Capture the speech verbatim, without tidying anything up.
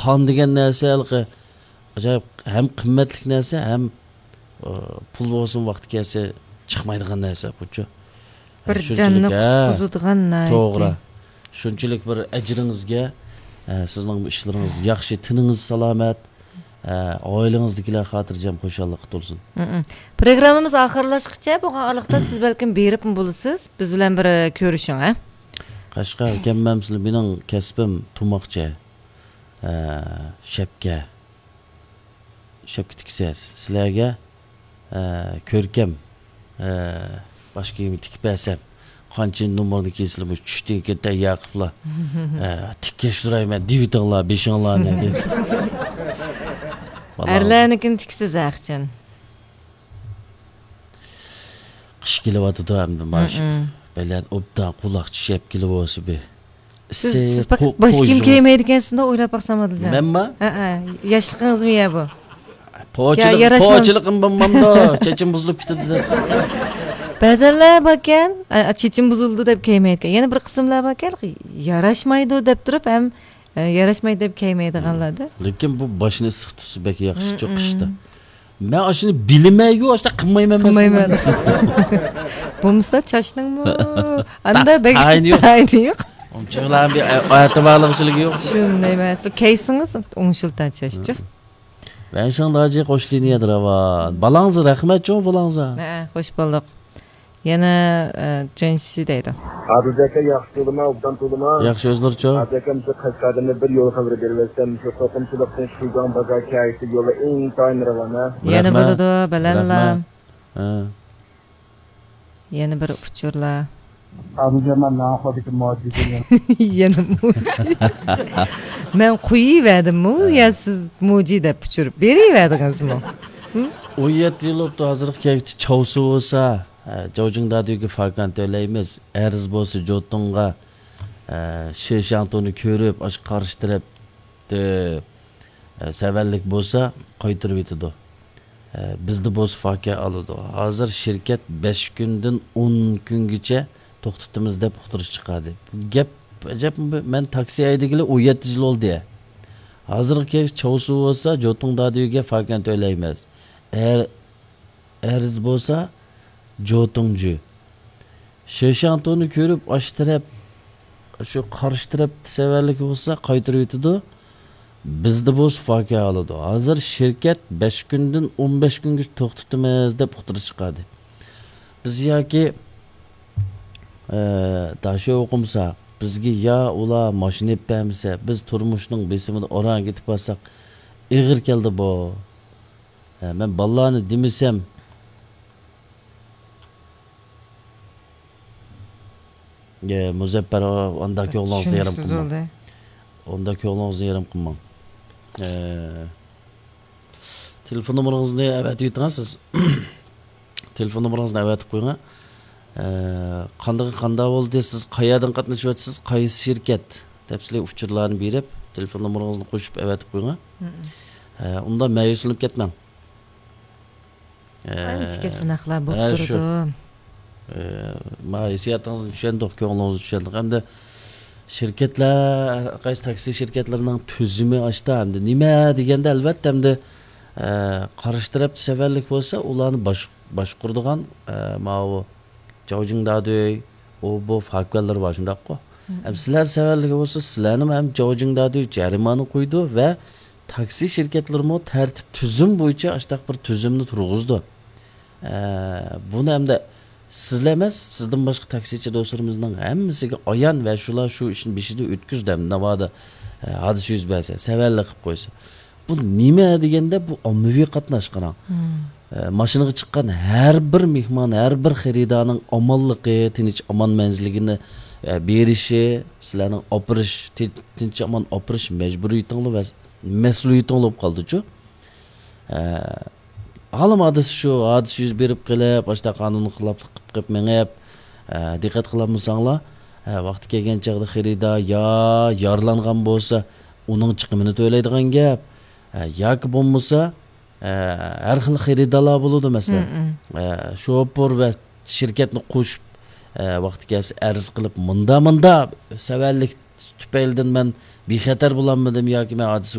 qon degan narsa ajoyib ham qimmatli narsa, ham pul bo'lsin vaqti kelsa chiqmaydigan narsa buchu. Bir janni buzadigan narsa. To'g'ri. Shunchalik bir ajringizga, sizning ishlaringiz yaxshi, tiningiz salomat, oilangizdagilar xotirjam xushallik bo'lsin. Programmamiz oxirlashguncha bu haqda siz balkim berib bo'lasiz. Biz bilan bir ko'rishing, ha? Qashqa ekanman, sizlar mening kasbim tumoqcha. Shapka. Shapka tiksiz. Sizlarga ko'rkam boshqa yemi tikib bersam, qancha nomerni kesilib tushdi ketay yaqiblar. Tikkash turayman, divitinglar, beshinglarni deb. Erlarnikini tiksiz aqchin. Qish kelyapti hamda mash. Belan obdan quloq chishib kelib olsa be. Siz bosh kiyim kiymaydigansizda o'ylab baqsam adiljan. Menmi? Ha, yoshligingizmi ya bu? Po'chilik, po'chiliqim bo'lmamda, chechim buzilib ketdi. Ba'zanlar bakan, chechim buzildi deb kiymaydi. Yana bir qismlar bakan, yarashmaydi deb turib ham yarashmaydi deb kiymaydiganlarda. Lekin bu boshni issiq tutsa bek yaxshi cho'qishdi. Men ashuni bilmaygu, ashta qilmayman men. Qilmayman. Bo'lmasa chachningmi? Anda bek ayni yo'q. Unchalarni oyatda bog'liqchiligi yo'q. Shunday emas. Kaysingiz o'ngshildan chashchi. Ben şandacı hoşlanıyadır ama. Balanızı rahmet çok balanıza. Ha, hoş bulduk. Yana Jensi deydi. Adudaka yaxshi to'lima, obdan to'lima. Yaxshi o'zlar çok. Adakam shu qasqadini bir yo'l xabar beribsam, shu qo'qimchilikdan shugan bazar kaysi yo'li eng tayin ravona. Yana bo'ladi, bilanlar. Ha. Yana bir uchurlar. Adujaman naqadiki mo'jiza. Yana mo'jiza. Men qo'yiverdim-mi, ya siz mo'jiza deb uchirib beriverdingizmi? o'n yetti yil o'tdi, hozirgi chavsi bo'lsa, Jojingdagi fakant o'ylaymiz. Arz bo'lsa Jotunga Sheshantoni ko'rib, osh qarishtirib deb savallik bo'lsa, qaytirib yetadi. Bizda bo'lsa fakka oladi. Hozir shirkat besh kundan o'n kungacha to'xtatamiz deb uqtirish chiqadi. Gap ajab, men taksi haydagilar o'n yetti yil oldi. Hozirgi chavsi bo'lsa Jotungdagi fakant o'ylaymiz. Er arz bo'lsa Jotungju. Sheshantoni ko'rib ochtirib, shu qarishtirib savallik bo'lsa qaytirib yetadi. Bizda bo'lsa fakka oladi. Hozir shirkat besh kundan o'n besh kunga to'xtatamiz deb uqtirish chiqadi. Biz yoki daşı okumsak, bizga ya ular mashina bermasa, biz turmushning besimida oran ketib qolsak, ig'ir keldi bu. Men ballarni demisam, ya Muzaffar ondaki yo'lingizda yaram qilmang. Ondaki yo'lingizda yaram qilmang. Telefon nomeringizni avatib o'tasiz. Telefon nomeringizni avatib qo'ying. Qanday qanday bo'ldi, siz qayerdan qatnashyapsiz, qaysi shirkat tafsiliy uchurlarni berib, telefon nomeringizni qo'shib avatib qo'ying. Unda ma'yuslanib ketmang. Qancha sinaqlar bo'lib turdi. Ma'yusiyatingizni tushundik, ko'nglingizni tushundik. Hamda shirkatlar, qaysi taksi shirkatlarining tuzumi ochdi, hamda nima deganda albatta hamda qarishtirib savallik bo'lsa, ularni boshquradigan ma'u Jojingdagi o bu fakirlar var shundaqqa. Ham sizlar savallik bo'lsa, sizlarni ham Jojingdagi jarimani qo'ydi va taksi shirkatlarimi tartib tuzum bo'yicha ashtaq bir tuzumni turg'izdi. Buni hamda sizlar emas, sizdan boshqa taksichi do'stlarimizning hammasiga ayon va shular shu ishni beshida o'tkazdi. Navoda hadis yuz bersa, savallik qilib qo'ysa. Bu nima deganda bu ommaviy qatnash qarang. Maşinaga chiqqan har bir mehmon, har bir xaridorning omonligi, tinch omon manzilligini berishi, sizlarning opirish, tinch omon opirish majburiyatinglar va mas'uliyatinglar bo'lib qoldi-ku. Halim hadis shu, hadis yuz berib qilib, boshqa qonunni xiloflik qilib qilib mengib, diqqat qilmasanglar, vaqti kelgan chaqda xaridor yo yaralangan bo'lsa, uning chiqimini to'laydigan gap, yoki bo'lmasa her xil xaridorlar bo'ladi masalan. Shopur va shirkatni qo'shib vaqti kelsa arz qilib, munda munda savallik tufaylidan men bexatar bo'lanmadim yoki men hodisa